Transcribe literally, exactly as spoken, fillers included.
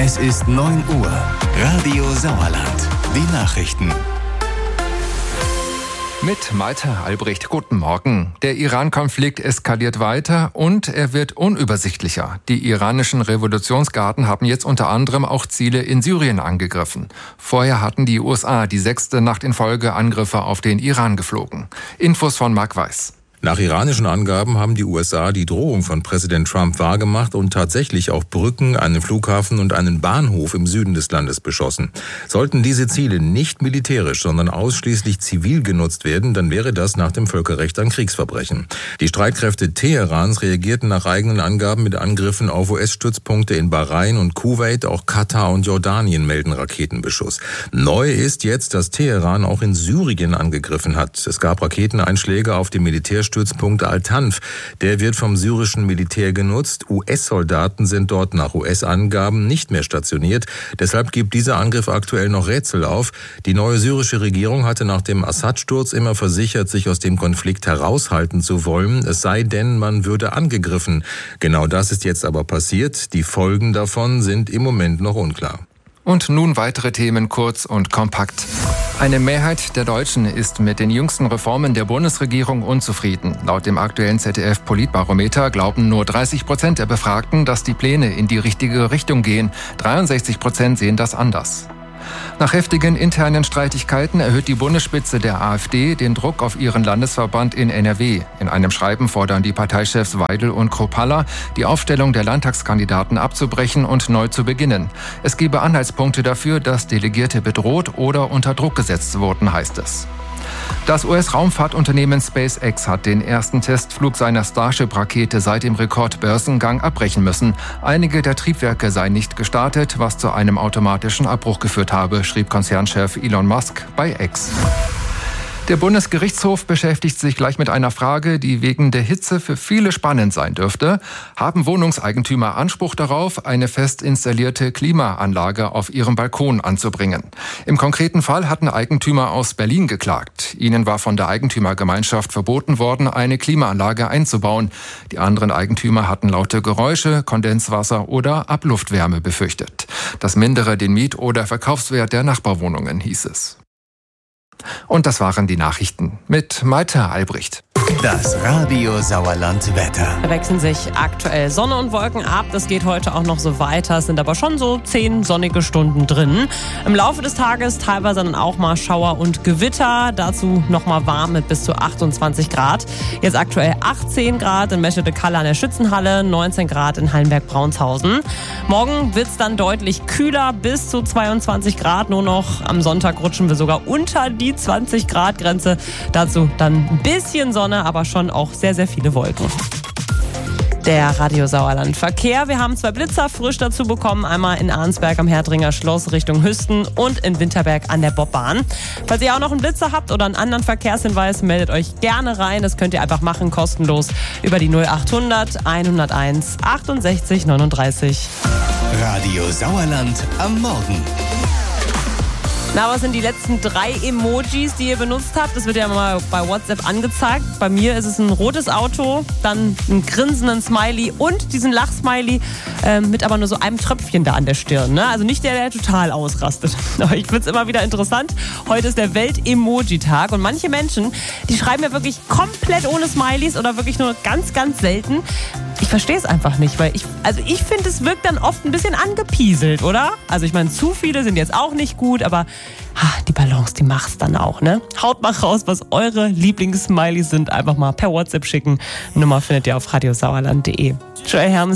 Es ist neun Uhr. Radio Sauerland. Die Nachrichten. Mit Malte Albrecht, guten Morgen. Der Iran-Konflikt eskaliert weiter und er wird unübersichtlicher. Die iranischen Revolutionsgarden haben jetzt unter anderem auch Ziele in Syrien angegriffen. Vorher hatten die U S A die sechste Nacht in Folge Angriffe auf den Iran geflogen. Infos von Marc Weiß. Nach iranischen Angaben haben die U S A die Drohung von Präsident Trump wahrgemacht und tatsächlich auch Brücken, einen Flughafen und einen Bahnhof im Süden des Landes beschossen. Sollten diese Ziele nicht militärisch, sondern ausschließlich zivil genutzt werden, dann wäre das nach dem Völkerrecht ein Kriegsverbrechen. Die Streitkräfte Teherans reagierten nach eigenen Angaben mit Angriffen auf U S-Stützpunkte in Bahrain und Kuwait, auch Katar und Jordanien melden Raketenbeschuss. Neu ist jetzt, dass Teheran auch in Syrien angegriffen hat. Es gab Raketeneinschläge auf dem Militärstützpunkt Stützpunkt Al-Tanf. Der wird vom syrischen Militär genutzt. U S-Soldaten sind dort nach U S-Angaben nicht mehr stationiert. Deshalb gibt dieser Angriff aktuell noch Rätsel auf. Die neue syrische Regierung hatte nach dem Assad-Sturz immer versichert, sich aus dem Konflikt heraushalten zu wollen. Es sei denn, man würde angegriffen. Genau das ist jetzt aber passiert. Die Folgen davon sind im Moment noch unklar. Und nun weitere Themen kurz und kompakt. Eine Mehrheit der Deutschen ist mit den jüngsten Reformen der Bundesregierung unzufrieden. Laut dem aktuellen Z D F-Politbarometer glauben nur dreißig Prozent der Befragten, dass die Pläne in die richtige Richtung gehen. dreiundsechzig Prozent sehen das anders. Nach heftigen internen Streitigkeiten erhöht die Bundesspitze der AfD den Druck auf ihren Landesverband in N R W. In einem Schreiben fordern die Parteichefs Weidel und Kruppalla, die Aufstellung der Landtagskandidaten abzubrechen und neu zu beginnen. Es gebe Anhaltspunkte dafür, dass Delegierte bedroht oder unter Druck gesetzt wurden, heißt es. Das U S-Raumfahrtunternehmen SpaceX hat den ersten Testflug seiner Starship-Rakete seit dem Rekordbörsengang abbrechen müssen. Einige der Triebwerke seien nicht gestartet, was zu einem automatischen Abbruch geführt habe, schrieb Konzernchef Elon Musk bei X. Der Bundesgerichtshof beschäftigt sich gleich mit einer Frage, die wegen der Hitze für viele spannend sein dürfte. Haben Wohnungseigentümer Anspruch darauf, eine fest installierte Klimaanlage auf ihrem Balkon anzubringen? Im konkreten Fall hatten Eigentümer aus Berlin geklagt. Ihnen war von der Eigentümergemeinschaft verboten worden, eine Klimaanlage einzubauen. Die anderen Eigentümer hatten laute Geräusche, Kondenswasser oder Abluftwärme befürchtet. Das mindere den Miet- oder Verkaufswert der Nachbarwohnungen, hieß es. Und das waren die Nachrichten mit Malte Albrecht. Das Radio Sauerland Wetter. Da wechseln sich aktuell Sonne und Wolken ab. Das geht heute auch noch so weiter. Es sind aber schon so zehn sonnige Stunden drin. Im Laufe des Tages teilweise dann auch mal Schauer und Gewitter. Dazu nochmal warm mit bis zu achtundzwanzig Grad. Jetzt aktuell achtzehn Grad in Meschede-Kalle an der Schützenhalle, neunzehn Grad in Hallenberg-Braunshausern. Morgen wird es dann deutlich kühler, bis zu zweiundzwanzig Grad. Nur noch am Sonntag rutschen wir sogar unter die zwanzig Grad Grenze. Dazu dann ein bisschen Sonne, aber schon auch sehr, sehr viele Wolken. Der Radio Sauerland Verkehr. Wir haben zwei Blitzer frisch dazu bekommen. Einmal in Arnsberg am Herdringer Schloss Richtung Hüsten und in Winterberg an der Bobbahn. Falls ihr auch noch einen Blitzer habt oder einen anderen Verkehrshinweis, meldet euch gerne rein. Das könnt ihr einfach machen, kostenlos über die null achthundert hunderteins achtundsechzig neununddreißig. Radio Sauerland am Morgen. Na, was sind die letzten drei Emojis, die ihr benutzt habt? Das wird ja mal bei WhatsApp angezeigt. Bei mir ist es ein rotes Auto, dann ein grinsenden Smiley und diesen Lachsmiley äh, mit aber nur so einem Tröpfchen da an der Stirn. Ne? Also nicht der, der total ausrastet. Aber ich finde es immer wieder interessant. Heute ist der Welt-Emoji-Tag und manche Menschen, die schreiben ja wirklich komplett ohne Smileys oder wirklich nur ganz, ganz selten. Ich verstehe es einfach nicht, weil ich, also ich finde, es wirkt dann oft ein bisschen angepieselt, oder? Also ich meine, zu viele sind jetzt auch nicht gut, aber ha, die Balance, die macht's dann auch, ne? Haut mal raus, was eure Lieblings-Smileys sind. Einfach mal per WhatsApp schicken. Nummer findet ihr auf radiosauerland punkt de. Joel Hermes.